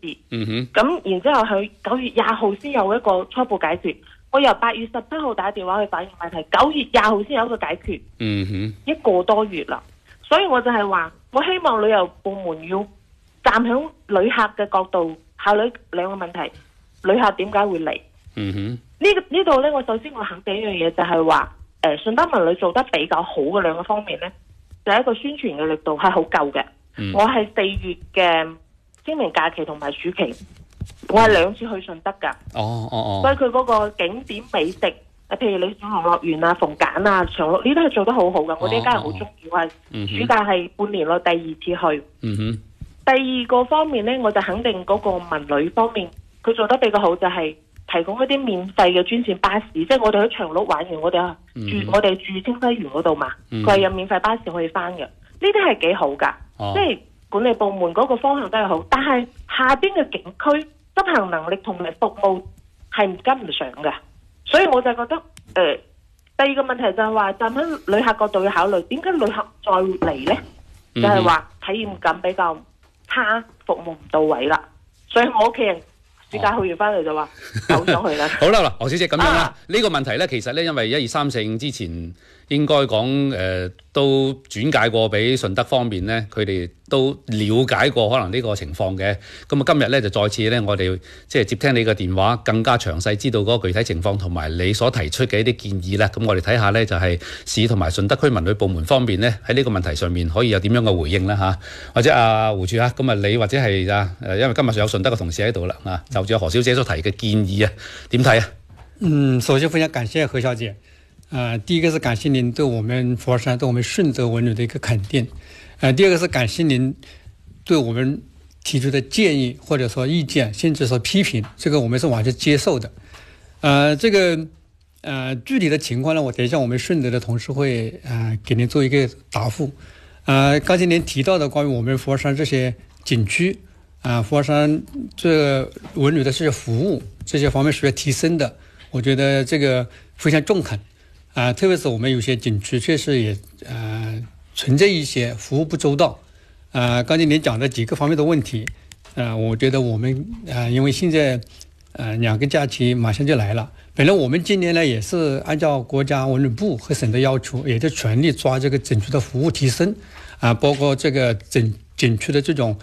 事。咁然之後佢9月20號先有一個初步解決。我由8月17號打電話去反映問題，9月20號先有一個解決。一個多月啦。所以我就係話，我希望旅遊部門要站響旅客嘅角度考慮兩個問題：旅客點解會嚟？呢度呢，我首先我肯定一樣嘢，就係話，順德文旅做得比較好嘅兩個方面呢，就係一個宣傳嘅力度係好夠嘅。我係4月嘅清明假期同埋暑期，我係2次去順德㗎。所以佢嗰個景點美食，譬如你小龍樂園啊、逢簡啊、長樂呢都係做得好好㗎。我哋一家人好中意，我係暑假係半年內第2次去。第二個方面呢，我就肯定嗰個文旅方面，佢做得比較好，就係提供一啲免費嘅專線巴士，即係我哋喺長鹿玩完，我哋住清暉園嗰度嘛，佢係有免費巴士可以翻嘅，呢啲係幾好噶。即係管理部門嗰個方向都係好，但係下邊嘅景區執行能力同埋服務係唔跟唔上嘅，所以我就覺得第二個問題就係話，站喺旅客角度要考慮，點解旅客再嚟呢？就係話體驗感比較差，服務唔到位啦，所以我屋企人暑假去完翻嚟就話走咗去啦。 好啦，何小姐咁樣啦，呢個問題咧，其實咧，因為1、2、3、4之前應該講都轉介過俾順德方面咧，佢哋都了解過可能呢個情況嘅。咁啊，今日咧就再次咧，我哋即係接聽你嘅電話，更加詳細知道嗰個具體情況同埋你所提出嘅一啲建議啦。咁我哋睇下咧，就係市同埋順德區文旅部門方面咧，喺呢個問題上面可以有點樣嘅回應啦嚇。或者阿胡處啊，咁啊你或者係因為今日有順德嘅同事喺度啦啊，就住何小姐所提嘅建議啊，點睇啊？ 首先非常感謝何小姐。第一个是感谢您对我们佛山、对我们顺德文旅的一个肯定。第二个是感谢您对我们提出的建议或者说意见，甚至说批评，这个我们是完全接受的。这个具体的情况呢，我等一下我们顺德的同事会给您做一个答复。刚才您提到的关于我们佛山这些景区佛山这文旅的这些服务这些方面需要提升的，我觉得这个非常中肯。特别是我们有些景区确实也存在一些服务不周到。刚才您讲的几个方面的问题，我觉得我们因为现在2个假期马上就来了，本来我们今年呢也是按照国家文旅部和省的要求，也在全力抓这个景区的服务提升包括这个景区的这种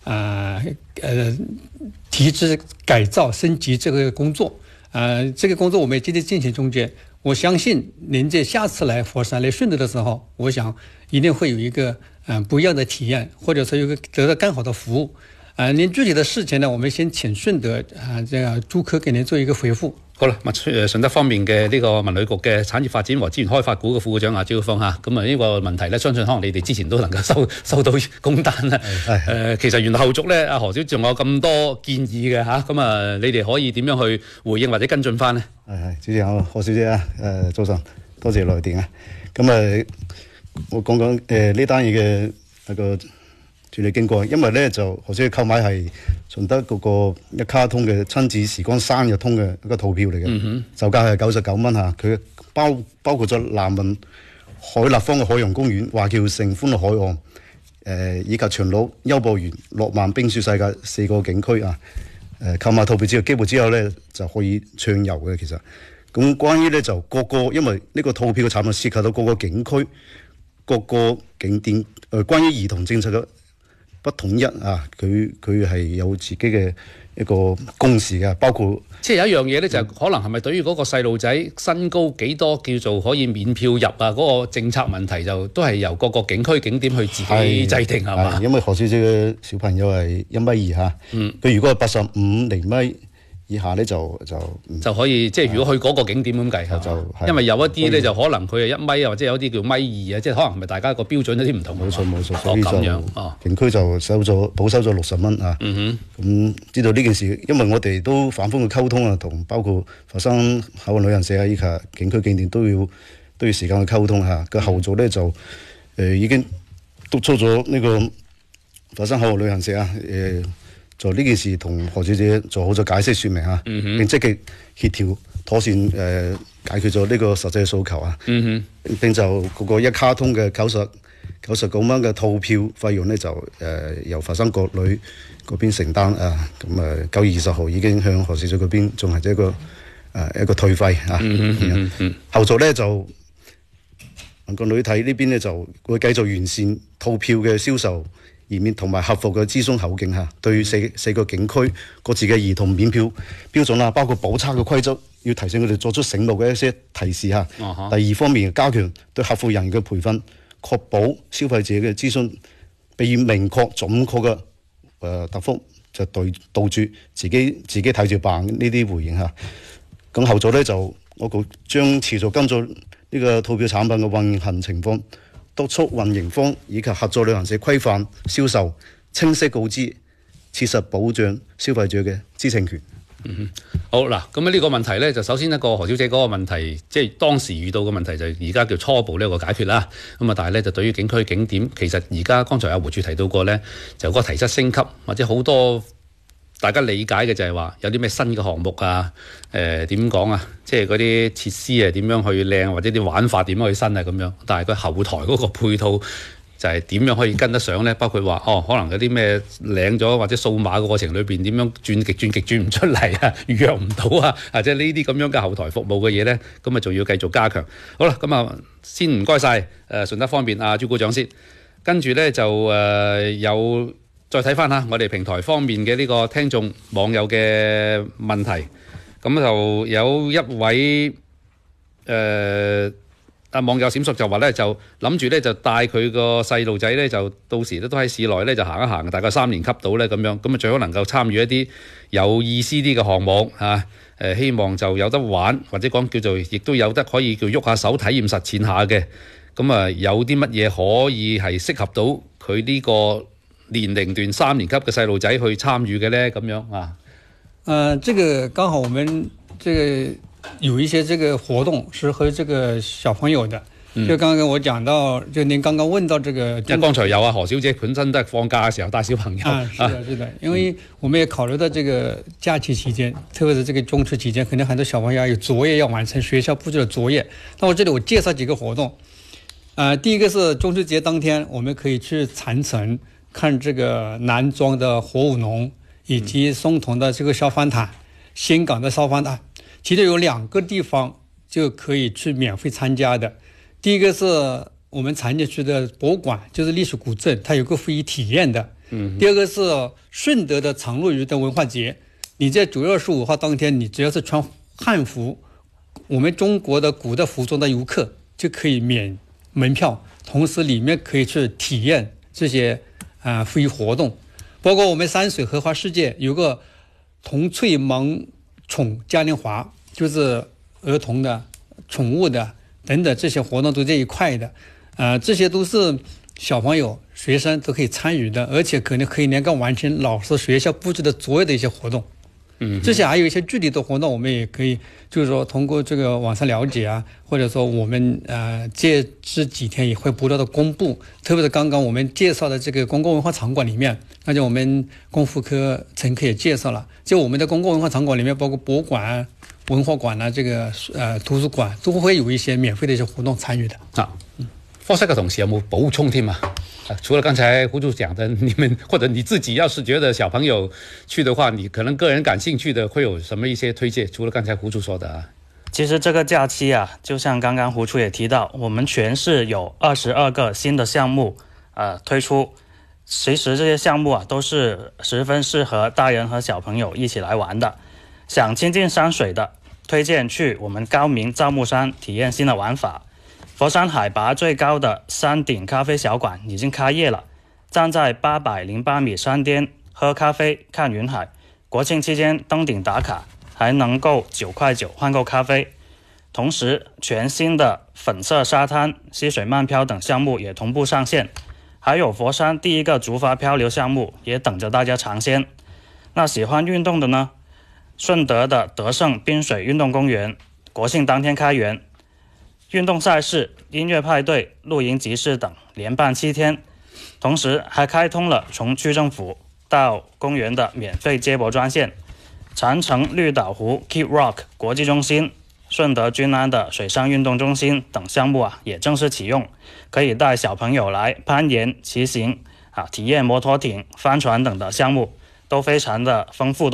提质改造升级这个工作。这个工作我们也正在进行中间。我相信您在下次来佛山来顺德的时候，我想一定会有一个不一样的体验，或者说有一个得到更好的服务。您具体的事情呢，我们先請順德這個朱科給您做一個回覆。 好啦，順德方面嘅呢個文旅局嘅產業發展和資源開發股嘅副會長招峰嚇，咁呢個問題咧，相信可能你哋之前都能夠收到公單啦。其實原來後續咧，何小姐仲有咁多建議嘅嚇，咁你哋可以點樣去回應或者跟進翻呢？ 主持人何小姐早晨，多謝來電啊。咁我講講呢單嘢嘅一個處理經過，因為咧就何小姐購買係順德嗰個一卡通嘅親子時光生日通嘅一個套票嚟嘅，售價係99蚊嚇。佢包括咗南雲海立方嘅海洋公園、華僑城歡樂海岸，以及長鹿優步園、樂萬冰雪世界4個景區啊。購買套票之後，機票之後咧就可以暢遊嘅。其實咁關於咧就各個，因為呢個套票嘅產品涉及到各個景區、各個景點，關於兒童政策嘅不統一佢係有自己嘅一個公示嘅，包括即係有一樣嘢咧，就係可能係咪對於嗰個細路仔身高幾多叫做可以免票入嗰個政策問題，就都係由各個景區景點去自己制定係嘛？ 因為何小姐嘅小朋友係1.2米嚇，佢如果係85厘米以下咧就可以，即係如果去嗰個景點咁計，因為有一啲咧就可能佢係1米或者有啲叫1.2米即係可能係咪大家個標準有啲唔同？ 冇錯， 所以咁樣景區就保收咗60蚊啊。咁知道呢件事，因為我哋都反覆去溝通啊，同包括佛山口岸旅行社啊，以及景區景點都要時間去溝通下。個後續咧就已經督促咗呢個佛山口岸旅行社啊就呢件事同何小姐做好咗解釋說明啊，並積極協調妥善解決咗呢個實際訴求啊，並就嗰個一卡通嘅 99蚊嘅套票費用呢，就由佛山國旅嗰邊承擔啊。咁9月20號已經向何小姐嗰邊進行咗一個退費啊。後續呢，就個旅體呢邊呢，就會繼續完善套票嘅銷售頁面同埋客服嘅諮詢口徑嚇，對四個景區各自嘅兒童免票標準啦，包括補差嘅規則，要提醒佢哋作出醒目嘅一些提示嚇。第二方面加強對客服人員嘅培訓，確保消費者嘅諮詢俾予明確準確嘅答覆，就杜絕自己睇住辦呢啲回應嚇。咁後續呢，就我局將持續跟進呢個套票產品嘅運行情況，督促運營方以及合作旅行社規範銷售，清晰告知，切實保障消費者嘅知情權。 好嗱，咁呢個問題呢，就首先一個何小姐嗰個問題，即係當時遇到嘅問題就而家叫初步呢個解決啦。咁但係呢，就對於景區景點，其實而家剛才阿胡處提到過呢，就嗰個提質升級或者好多大家理解嘅就係話有啲咩新嘅項目啊，點講啊，即係嗰啲設施啊點樣去靚，或者啲玩法點樣去新啊咁樣。但係佢後台嗰個配套就係點樣可以跟得上呢？包括話可能有啲咩領咗或者數碼嘅過程裏邊點樣轉極轉唔出嚟啊，預約唔到啊，或者呢啲咁樣嘅後台服務嘅嘢呢，咁啊仲要繼續加強。好啦，咁啊先唔該晒順德方面朱股長先，跟住呢，就有再睇翻下我哋平台方面嘅呢個聽眾網友嘅問題，咁就有一位網友閃縮就話咧，就諗住咧就帶佢個細路仔咧，就到時都喺市內咧就行一行，大概3年級到咧咁樣，咁啊最好能夠參與一啲有意思啲嘅項目希望就有得玩，或者講叫做亦都有得可以叫喐下手體驗實踐下嘅，咁啊有啲乜嘢可以係適合到佢呢個年齡段3年級嘅細路仔去參與嘅咧咁樣啊？ 這個剛好我們這個有一些這個活動是和這個小朋友的，就剛剛我講到，就您剛剛問到這個， 因為剛才有何小姐本身都係放假嘅時候帶小朋友是的，因為我們也考慮到這個假期期間，特別是這個中秋期間，可能很多小朋友有作業要完成，學校布置的作業。那我這裡我介紹幾個活動，第一個是中秋節當天，我們可以去禪城看這個南莊的火舞龍，以及松桐的這個燒飯罈，仙港的燒飯罈。其中有2個地方就可以去免費參加的。第一個是我們長建區的博物館，就是歷史古鎮，它有個可以體驗的。第二個是順德的長樂魚的文化節，你在9月25號當天，你只要是穿漢服，我們中國的古的服裝的遊客就可以免門票，同時裡面可以去體驗這些非遺活動。包括我們山水荷花世界有個童趣萌寵嘉年華，就是兒童的、寵物的等等這些活動都在一塊的，這些都是小朋友、學生都可以參與的，而且可能可以連個完成老師學校布置的所有的一些活動。這些還有一些具體的活動，我們也可以就是說通過這個網上了解啊，或者說我們這幾天也會不斷的公布，特別是剛剛我們介紹的這個公共文化場館裡面，那就我們工服科陳科也介紹了，就我們的公共文化場館裡面包括博物館、文化館啊，這個圖書館都會有一些免費的一些活動參與的。 科室嘅同事有冇補充添啊？除了剛才胡處講的，你們或者你自己要是覺得小朋友去的話，你可能個人感興趣的，會有什麼一些推薦？除了剛才胡處說的啊， 其實這個假期啊，就像剛剛胡處也提到，我們全市有22個新的項目推出。其實這些項目啊，都是十分適合大人和小朋友一起來玩的。想親近山水的，推薦去我們高明造木山體驗新的玩法。佛山海拔最高的山頂咖啡小館已經開業了，站在808米山巔喝咖啡看雲海，國慶期間登頂打卡還能夠9塊9換購咖啡。同時全新的粉色沙灘、溪水慢漂等項目也同步上線，還有佛山第一個竹筏漂流項目也等着大家嘗鮮。那喜歡運動的呢，順德的德勝濱水運動公園國慶當天開園，運動賽事、音樂派對、露營集市等連辦7天，同時還開通了從區政府到公園的免費接駁專線。禪城綠島湖 Keep Rock 國際中心顺德均安的水上运动中心等项目啊也正式启用，可以带小朋友来攀岩、骑行体验摩托艇、帆船等的项目，都非常的丰富